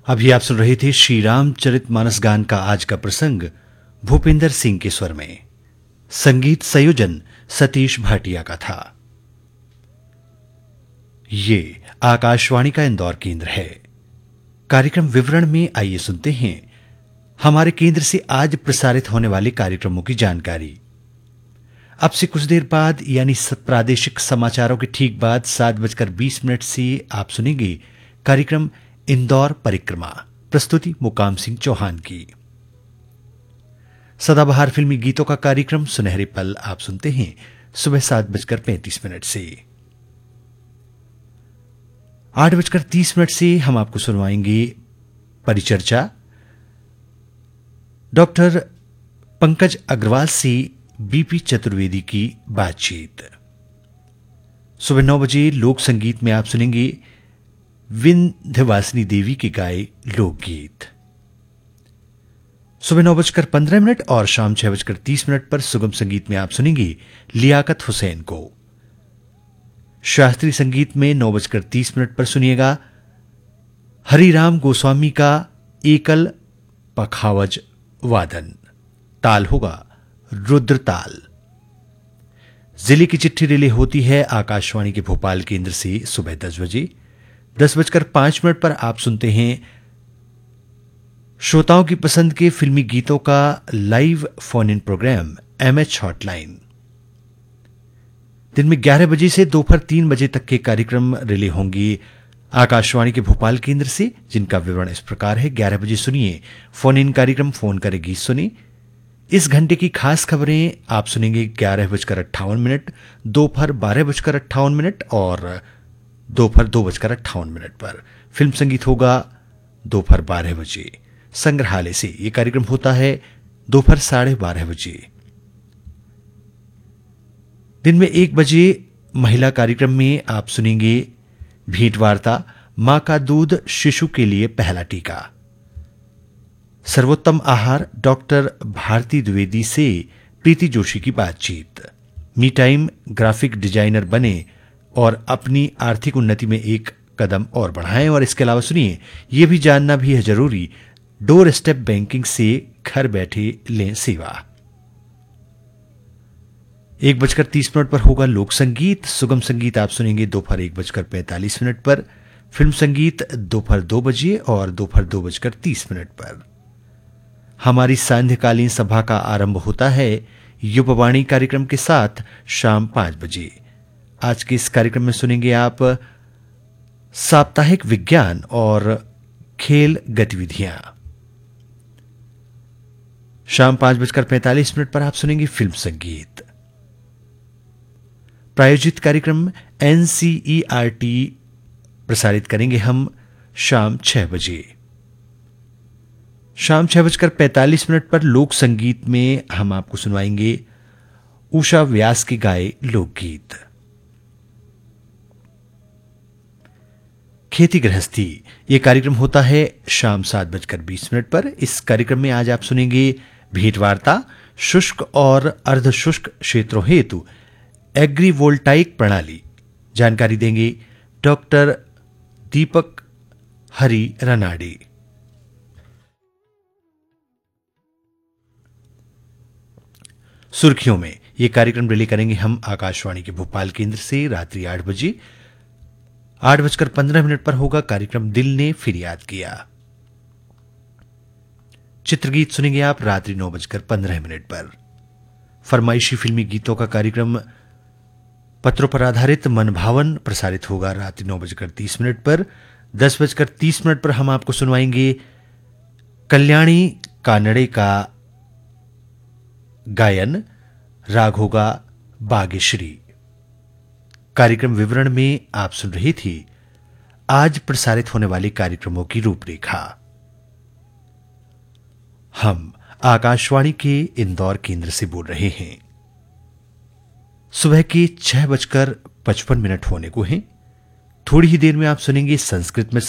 अभी आप सुन रहे थे श्री रामचरितमानस गान का आज का प्रसंग भूपेंद्र सिंह के स्वर में। संगीत संयोजन सतीश भाटिया का था। ये आकाशवाणी का इंदौर केंद्र है। कार्यक्रम विवरण में आइए सुनते हैं हमारे केंद्र से आज प्रसारित होने वाले कार्यक्रमों की जानकारी। अब से कुछ देर बाद यानी प्रादेशिक समाचारों के ठीक बाद 7:20 से आप सुनेंगे कार्यक्रम इंदौर परिक्रमा। प्रस्तुति मुकाम सिंह चौहान की। सदाबहार फिल्मी गीतों का कार्यक्रम सुनहरे पल आप सुनते हैं सुबह 7:35 से। 8:30 से हम आपको सुनवाएंगे परिचर्चा डॉक्टर पंकज अग्रवाल से बीपी चतुर्वेदी की बातचीत। सुबह 9 बजे लोक संगीत में आप सुनेंगे विंध्यवासिनी देवी के गाए लोकगीत। सुबह 9:15 और शाम 6:30 पर सुगम संगीत में आप सुनेंगे लियाकत हुसैन को। शास्त्रीय संगीत में 9:30 पर सुनिएगा हरिराम गोस्वामी का एकल पखावज वादन। ताल होगा रुद्र ताल। जिले की चिट्ठी रिले होती है आकाशवाणी के भोपाल केंद्र से सुबह 10 बजे। 10:05 पर आप सुनते हैं श्रोताओं की पसंद के फिल्मी गीतों का live phone in programme MH hotline. दिन में 11 बजे से दोपहर 3 बजे तक के कार्यक्रम रिले होंगे आकाशवाणी के भोपाल केंद्र से, जिनका विवरण इस प्रकार है। 11 बजे सुनिए फोन इन कार्यक्रम फोन करे गीत सुने। इस घंटे की खास खबरें आप सुनेंगे 11:58, दोपहर 12:58 और दोपहर 2:58 पर। फिल्म संगीत होगा दोपहर 12 बजे। संग्रहालय से यह कार्यक्रम होता है दोपहर 12:30 बजे। दिन में 1 बजे महिला कार्यक्रम में आप सुनेंगे भेंट वार्ता मां का दूध शिशु के लिए पहला टीका। सर्वोत्तम आहार डॉक्टर भारती द्विवेदी से प्रीति जोशी की बातचीत। मी टाइम ग्राफिक डिजाइनर बने और अपनी आर्थिक उन्नति में एक कदम और बढ़ाएं। और इसके अलावा सुनिए यह भी जानना भी है जरूरी, डोर स्टेप बैंकिंग से घर बैठे लें सेवा। 1:30 पर होगा लोक संगीत। सुगम संगीत आप सुनेंगे दोपहर 1:45 पर। फिल्म संगीत दोपहर 2 बजे और दोपहर 2:30 पर। हमारी सांध्यकालीन सभा का आरंभ होता है युववाणी कार्यक्रम के साथ शाम 5 बजे। आज के इस कार्यक्रम में सुनेंगे आप साप्ताहिक विज्ञान और खेल गतिविधियां। शाम 5:45 पर आप सुनेंगे फिल्म संगीत। प्रायोजित कार्यक्रम एनसीईआरटी प्रसारित करेंगे हम शाम 6 बजे। शाम 6:45 पर लोक संगीत में हम आपको सुनवाएंगे उषा व्यास के गाए लोकगीत। खेती गृहस्थी यह कार्यक्रम होता है शाम 7:20 पर। इस कार्यक्रम में आज आप सुनेंगे भेंट वार्ता शुष्क और अर्धशुष्क क्षेत्रों हेतु एग्रीवोल्टाइक प्रणाली। जानकारी देंगे डॉक्टर दीपक हरि रनाडे। सुर्खियों में यह कार्यक्रम रिले करेंगे हम आकाशवाणी के भोपाल केंद्र से रात्रि 8 बजे। 8:15 पर होगा कार्यक्रम दिल ने फिर याद किया। चित्रगीत सुनेंगे आप रात्रि 9:15 पर। फरमाइशी फिल्मी गीतों का कार्यक्रम पत्रों पर आधारित मनभावन प्रसारित होगा रात्रि 9:30 पर। 10:30 पर हम आपको सुनवाएंगे कल्याणी कानड़े का गायन। राग होगा बागेश्वरी। कार्यक्रम विवरण में आप सुन रही थी आज प्रसारित होने वाले कार्यक्रमों की रूपरेखा। हम आकाशवाणी के इंदौर केंद्र से बोल रहे हैं। सुबह के 6:55 होने को हैं। थोड़ी ही देर में आप सुनेंगे संस्कृत में